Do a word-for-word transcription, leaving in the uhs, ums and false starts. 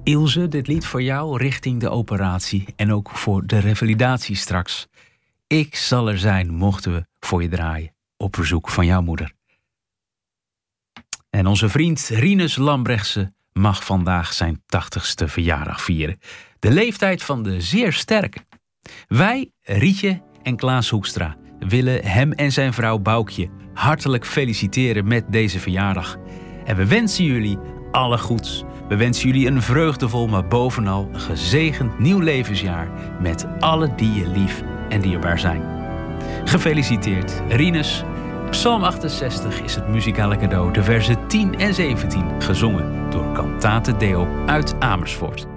Ilse, dit lied voor jou richting de operatie en ook voor de revalidatie straks. Ik zal er zijn, mochten we voor je draaien, op verzoek van jouw moeder. En onze vriend Rinus Lambrechtse mag vandaag zijn tachtigste verjaardag vieren. De leeftijd van de zeer sterke. Wij, Rietje en Klaas Hoekstra, willen hem en zijn vrouw Boukje hartelijk feliciteren met deze verjaardag. En we wensen jullie alle goeds. We wensen jullie een vreugdevol, maar bovenal een gezegend nieuw levensjaar met alle die je lief en dierbaar zijn. Gefeliciteerd, Rinus. Psalm achtenzestig is het muzikale cadeau, de versen tien en zeventien, gezongen door Cantate Deo uit Amersfoort.